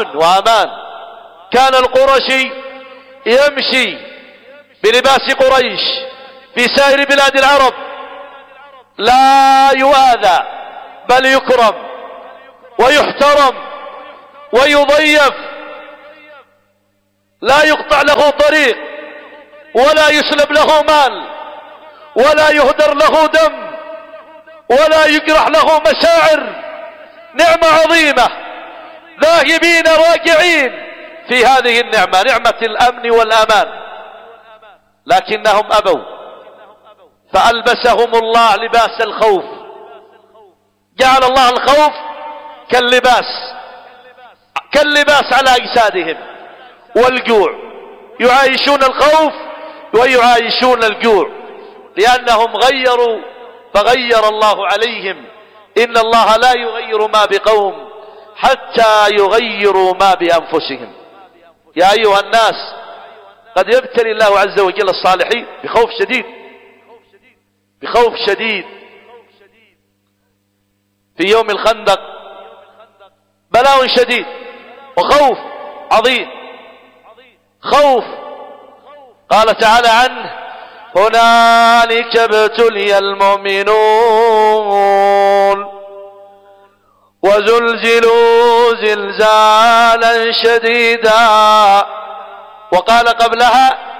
أمن وأمان. كان القرشي يمشي بلباس قريش في سائر بلاد العرب، لا يؤذى بل يكرم ويحترم ويضيف، لا يقطع له طريق ولا يسلب له مال ولا يهدر له دم ولا يجرح له مشاعر. نعمة عظيمة، ذاهبين راجعين في هذه النعمة، نعمة الأمن والأمان، لكنهم أبوا فألبسهم الله لباس الخوف. جعل الله الخوف كاللباس على أجسادهم، والجوع، يعايشون الخوف ويعايشون الجوع لأنهم غيروا فغير الله عليهم. إن الله لا يغير ما بقوم حتى يغيروا ما بأنفسهم. يا أيها الناس، قد يبتلي الله عز وجل الصالحين بخوف شديد. في يوم الخندق بلاء شديد وخوف عظيم، خوف قال تعالى عنه: هنالك ابتلي المؤمنون وزلزلوا زلزالا شديدا. وقال قبلها: